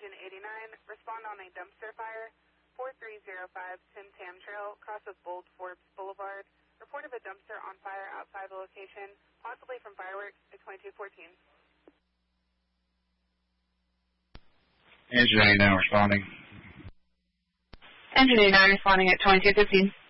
Engine 89, respond on a dumpster fire, 4305 Tim Tam Trail, cross of Bold Forbes Boulevard. Report of a dumpster on fire outside the location, possibly from fireworks at 2214. Engine 89 responding. Engine 89 responding at 2215.